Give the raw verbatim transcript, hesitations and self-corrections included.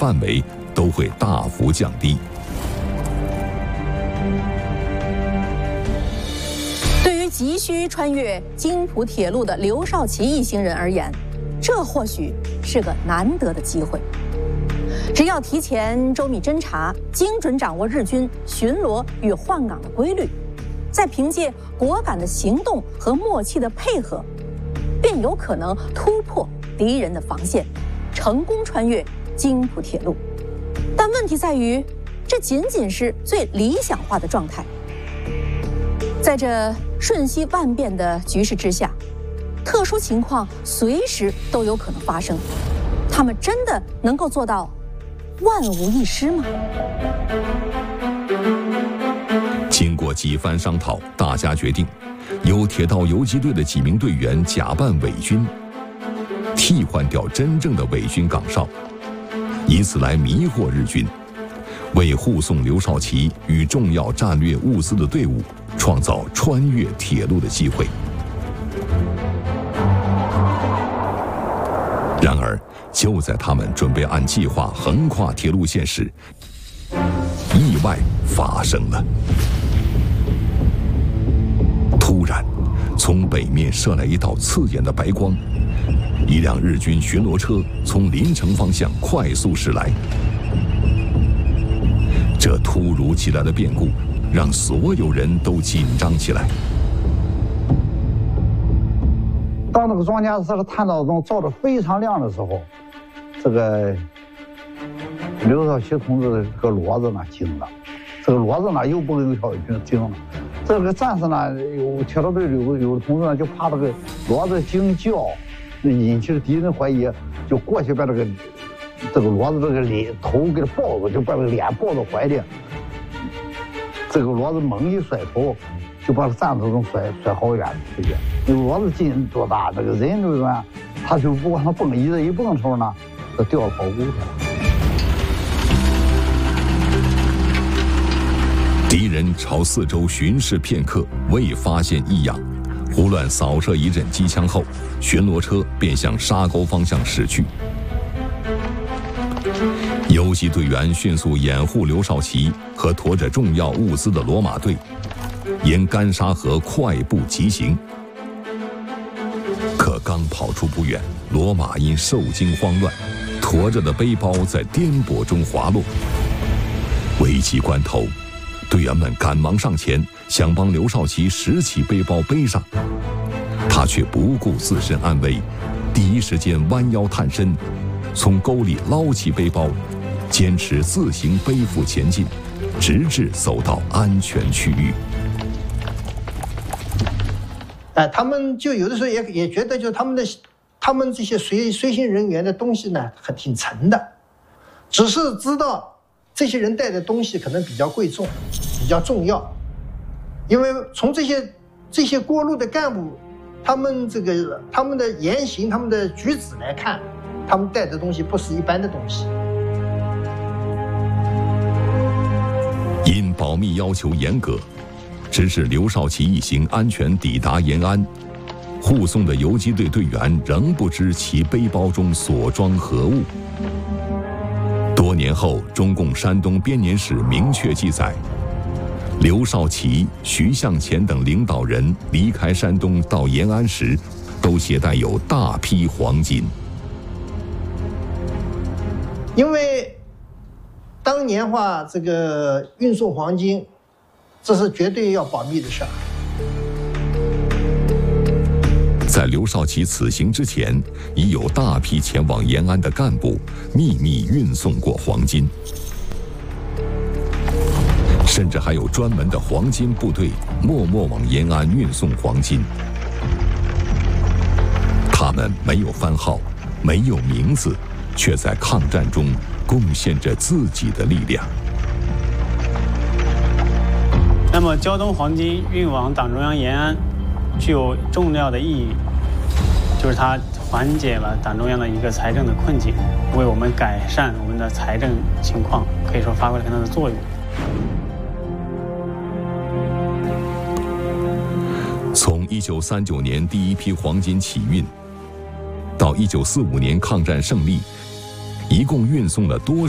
范围都会大幅降低。 对于急需穿越京浦铁路的刘少奇一行人而言，这或许是个难得的机会。只要提前周密侦查，精准掌握日军巡逻与换岗的规律，再凭借果敢的行动和默契的配合，便有可能突破敌人的防线，成功穿越京浦铁路。但问题在于，这仅仅是最理想化的状态。在这瞬息万变的局势之下，特殊情况随时都有可能发生。他们真的能够做到万无一失吗？ 经过几番商讨，大家决定由铁道游击队的几名队员假扮伪军，替换掉真正的伪军岗哨，以此来迷惑日军，为护送刘少奇与重要战略物资的队伍创造穿越铁路的机会。然而，就在他们准备按计划横跨铁路线时，意外发生了。突然，从北面射来一道刺眼的白光，一辆日军巡逻车从临城方向快速驶来。这突如其来的变故让所有人都紧张起来。 当那个装甲车的探照灯照得非常亮的时候，这个刘少奇同志的这个骡子呢惊了，这个骡子呢又不跟小军惊了。这个战士呢，有铁道队有有的同志呢就怕这个骡子惊叫，引起了敌人怀疑，就过去把这个这个骡子这个脸头给它抱住，就把这个脸抱到怀里。这个骡子猛一甩头，就把战斗中甩甩好远出去。那个骡子劲多大，这个人就是说，他就不往上蹦，一这一蹦的时候呢，就掉到跑沟去了。 敌人朝四周巡视片刻，未发现异样，胡乱扫射一阵机枪后，巡逻车便向沙沟方向驶去。游击队员迅速掩护刘少奇和驮着重要物资的罗马队，沿干沙河快步疾行。可刚跑出不远，罗马因受惊慌乱，驮着的背包在颠簸中滑落。危急关头，队员们赶忙上前，想帮刘少奇拾起背包背上，他却不顾自身安危，第一时间弯腰探身，从沟里捞起背包，坚持自行背负前进，直至走到安全区域。 哎，他们就有的时候也也觉得，就他们的他们这些随随行人员的东西呢，很挺沉的，只是知道这些人带的东西可能比较贵重，比较重要，因为从这些这些过路的干部，他们这个他们的言行、他们的举止来看，他们带的东西不是一般的东西。 因保密要求严格，直至刘少奇一行安全抵达延安，护送的游击队队员仍不知其背包中所装何物。多年后，中共山东编年史明确记载，刘少奇、徐向前等领导人离开山东到延安时，都携带有大批黄金。 因为当年话，这个运送黄金，这是绝对要保密的事儿。 在刘少奇此行之前，已有大批前往延安的干部秘密运送过黄金，甚至还有专门的黄金部队默默往延安运送黄金。他们没有番号，没有名字，却在抗战中贡献着自己的力量。 那么胶东黄金运往党中央延安，具有重要的意义，就是它缓解了党中央的一个财政的困境，为我们改善我们的财政情况，可以说发挥了很大的作用。 从一九三九年第一批黄金起运，到一九四五年抗战胜利，一共运送了多少